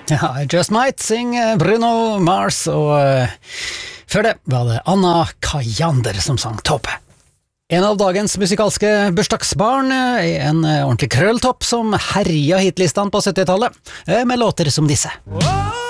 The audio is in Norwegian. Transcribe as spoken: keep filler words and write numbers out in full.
Ja, Just Might, sing Bruno Mars, og uh, før det var det Anna Kajander som sang Tåpe. En av dagens musikalske bursdagsbarn er en ordentlig krølltopp som herja hitlistene på syttitallet, med låter som disse.